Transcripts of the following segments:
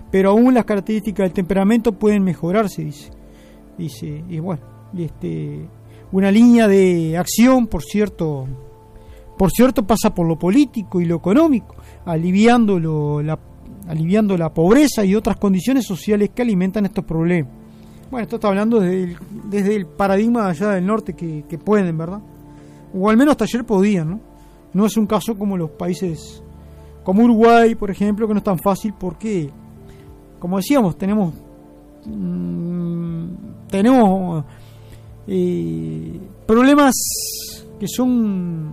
pero aún las características del temperamento pueden mejorarse, dice, y bueno, una línea de acción, por cierto, pasa por lo político y lo económico, aliviando la pobreza y otras condiciones sociales que alimentan estos problemas. Bueno, esto está hablando desde el paradigma de allá del norte que pueden, ¿verdad? O al menos hasta ayer podían, ¿no? No es un caso como los países como Uruguay, por ejemplo, que no es tan fácil porque, como decíamos, tenemos problemas que son,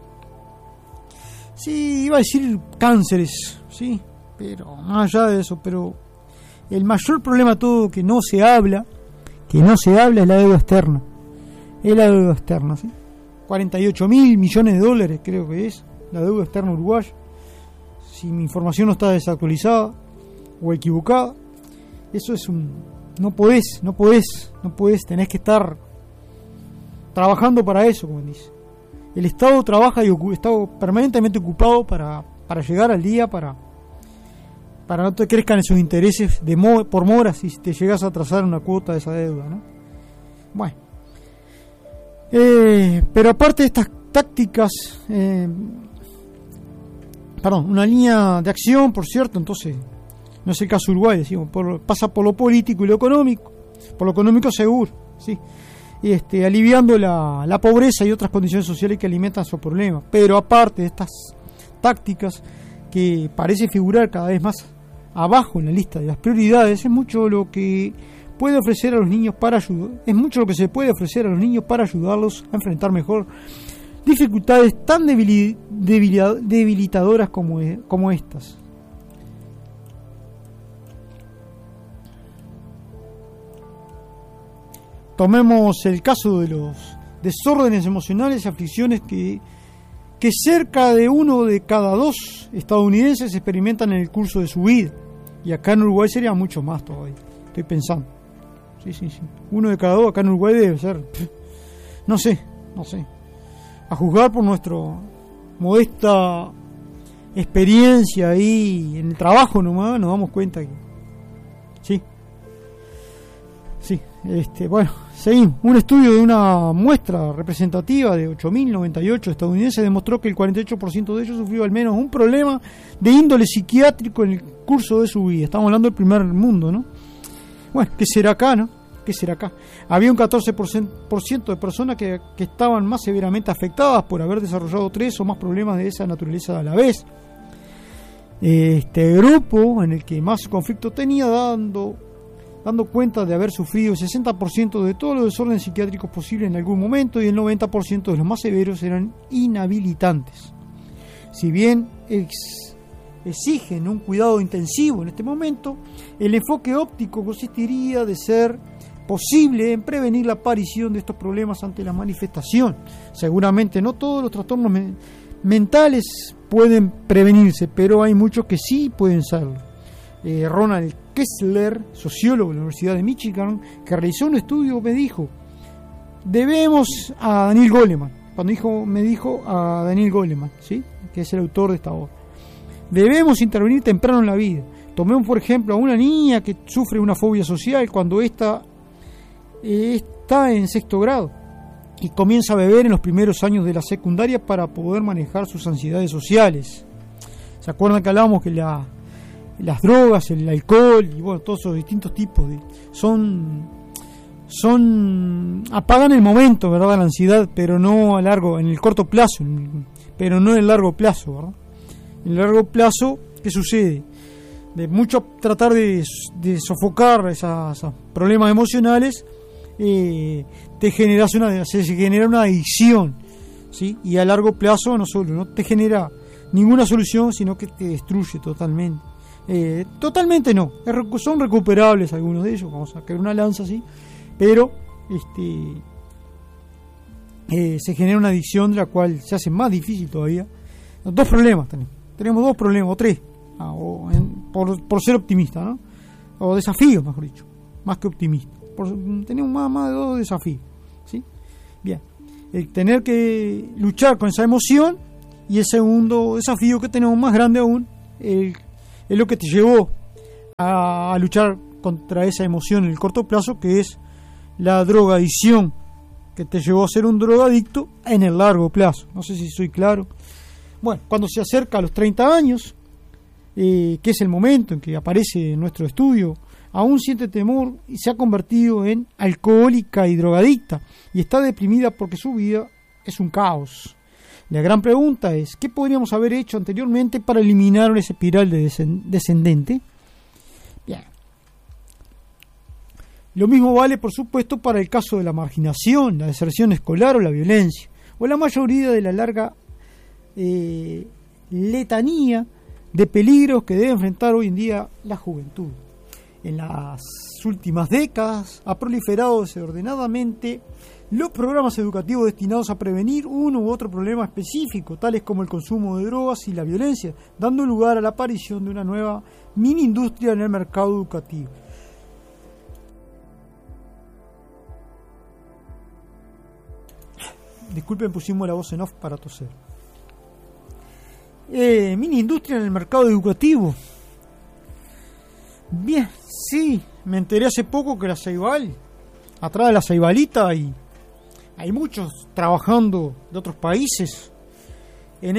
sí, iba a decir cánceres, sí, pero más allá de eso, pero el mayor problema de todo que no se habla es la deuda externa. Es la deuda externa, ¿sí? 48.000 millones de dólares creo que es la deuda externa uruguaya. Si mi información no está desactualizada o equivocada, eso es no podés, tenés que estar trabajando para eso, como dice. El Estado trabaja y está permanentemente ocupado para llegar al día, para no te crezcan esos intereses por mora si te llegas a atrasar una cuota de esa deuda, ¿no? Bueno, pero aparte de estas tácticas, una línea de acción, por cierto, entonces no es el caso de Uruguay, decimos, pasa por lo político y lo económico, por lo económico seguro, sí, aliviando la pobreza y otras condiciones sociales que alimentan esos problemas. Pero aparte de estas tácticas que parece figurar cada vez más abajo en la lista de las prioridades, es mucho lo que puede ofrecer a los niños se puede ofrecer a los niños para ayudarlos a enfrentar mejor dificultades tan debilitadoras como estas. Tomemos el caso de los desórdenes emocionales y aflicciones que cerca de 1 de cada 2 estadounidenses experimentan en el curso de su vida. Y acá en Uruguay sería mucho más todavía, estoy pensando. Sí. 1 de cada 2 acá en Uruguay debe ser, no sé. A juzgar por nuestra modesta experiencia ahí en el trabajo nomás, nos damos cuenta que sí. Bueno, seguimos. Un estudio de una muestra representativa de 8.098 estadounidenses demostró que el 48% de ellos sufrió al menos un problema de índole psiquiátrico en el curso de su vida. Estamos hablando del primer mundo, ¿no? Bueno, ¿qué será acá, no? ¿Qué será acá? Había un 14% de personas que estaban más severamente afectadas por haber desarrollado 3 o más problemas de esa naturaleza a la vez. Este grupo, en el que más conflicto tenía, dando cuenta de haber sufrido el 60% de todos los desórdenes psiquiátricos posibles en algún momento, y el 90% de los más severos eran inhabilitantes. Si bien exigen un cuidado intensivo en este momento, el enfoque óptico consistiría de ser posible en prevenir la aparición de estos problemas ante la manifestación. Seguramente no todos los trastornos mentales pueden prevenirse, pero hay muchos que sí pueden serlo. Ronald Kessler, sociólogo de la Universidad de Michigan, que realizó un estudio, me dijo a Daniel Goleman, me dijo a Daniel Goleman, ¿sí?, que es el autor de esta obra. Debemos intervenir temprano en la vida. Tomemos, por ejemplo, a una niña que sufre una fobia social cuando está en 6º grado y comienza a beber en los primeros años de la secundaria para poder manejar sus ansiedades sociales. ¿Se acuerdan que hablábamos que las drogas, el alcohol y bueno, todos esos distintos tipos apagan el momento, ¿verdad?, la ansiedad, pero no en el corto plazo, pero no en el largo plazo, ¿verdad? En el largo plazo, ¿qué sucede? De mucho tratar de sofocar esos problemas emocionales, se genera una adicción, ¿sí? Y a largo plazo no te genera ninguna solución, sino que te destruye totalmente. Totalmente no, son recuperables algunos de ellos, vamos a caer una lanza así, pero se genera una adicción de la cual se hace más difícil todavía. 2 problemas tenemos 2 problemas o 3, por ser optimista, ¿no? O desafíos, mejor dicho, más que optimista. Tenemos más de 2 desafíos, ¿sí? Bien, el tener que luchar con esa emoción, y el segundo desafío que tenemos más grande aún, es lo que te llevó a luchar contra esa emoción en el corto plazo, que es la drogadicción, que te llevó a ser un drogadicto en el largo plazo. No sé si soy claro. Bueno, cuando se acerca a los 30 años, que es el momento en que aparece en nuestro estudio, aún siente temor y se ha convertido en alcohólica y drogadicta, y está deprimida porque su vida es un caos. La gran pregunta es, ¿qué podríamos haber hecho anteriormente para eliminar esa espiral descendente? Bien. Lo mismo vale, por supuesto, para el caso de la marginación, la deserción escolar o la violencia, o la mayoría de la larga letanía de peligros que debe enfrentar hoy en día la juventud. En las últimas décadas ha proliferado desordenadamente los programas educativos destinados a prevenir uno u otro problema específico, tales como el consumo de drogas y la violencia, dando lugar a la aparición de una nueva mini industria en el mercado educativo. Disculpen, pusimos la voz en off para toser. Mini industria en el mercado educativo. Bien, sí, me enteré hace poco que la Ceibal, atrás de la Ceibalita hay muchos trabajando de otros países en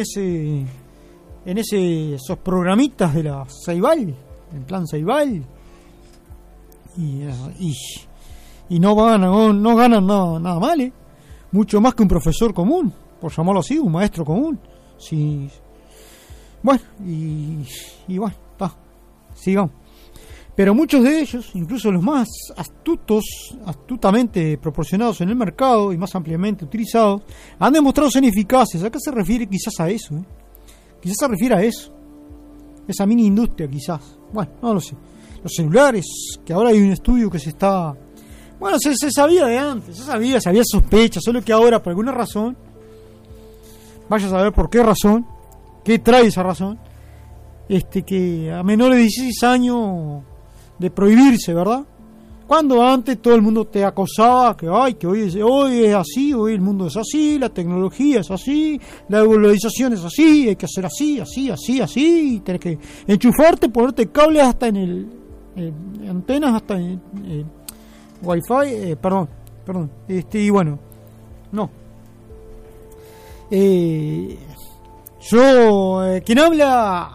esos programitas de la Ceibal, en plan Ceibal, y no ganan nada mal, mucho más que un profesor común, por llamarlo así, un maestro común. Sí. Bueno, y bueno, sigamos. Pero muchos de ellos, incluso los más astutamente proporcionados en el mercado y más ampliamente utilizados, han demostrado ser ineficaces. ¿A qué se refiere quizás a eso? Quizás se refiere a eso. Esa mini industria quizás. Bueno, no lo sé. Los celulares, que ahora hay un estudio que se está... Bueno, se sabía de antes, se había sospechas, solo que ahora por alguna razón, vaya a saber por qué razón, qué trae esa razón, que a menores de 16 años de prohibirse, ¿verdad? Cuando antes todo el mundo te acosaba que hoy es así, hoy el mundo es así, la tecnología es así, la globalización es así, hay que hacer así, y tenés que enchufarte, ponerte cables hasta en antenas, hasta en Wi-Fi, perdón, y bueno, no. ¿Quién habla?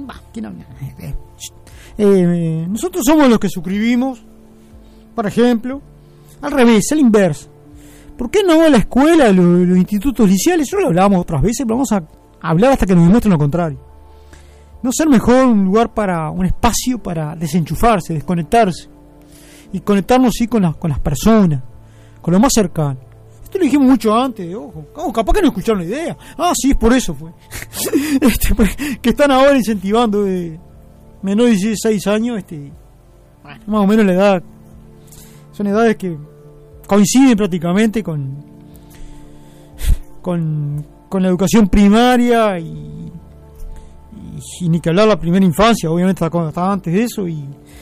Nosotros somos los que suscribimos, por ejemplo, al revés, al inverso. ¿Por qué no a la escuela, los institutos liceales? Eso lo hablábamos otras veces, pero vamos a hablar hasta que nos demuestren lo contrario. ¿No ser mejor un espacio para desenchufarse, desconectarse? Y conectarnos sí con las personas, con lo más cercano. Esto lo dijimos mucho antes, ojo. Capaz que no escucharon la idea. Sí, es por eso fue. Que están ahora incentivando menor de 16 años, bueno, más o menos la edad. Son edades que coinciden prácticamente con la educación primaria y ni que hablar la primera infancia, obviamente estaba antes de eso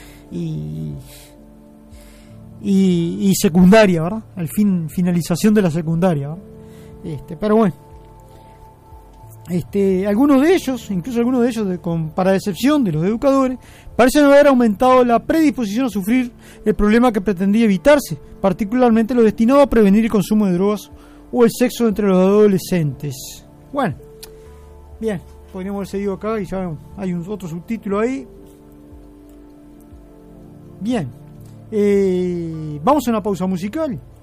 y secundaria, ¿verdad? Finalización de la secundaria, ¿verdad? Pero bueno, algunos de ellos, para decepción de los educadores, parecen haber aumentado la predisposición a sufrir el problema que pretendía evitarse, particularmente lo destinado a prevenir el consumo de drogas o el sexo entre los adolescentes. Bueno, bien, podríamos haber seguido acá y ya hay otro subtítulo ahí. Bien. Vamos a una pausa musical